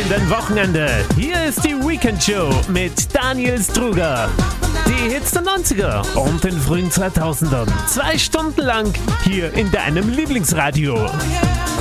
in dein Wochenende. Hier ist die Weekend Show mit Daniel Struger. Die Hits der 90er und den frühen 2000ern. 2 Stunden lang hier in deinem Lieblingsradio.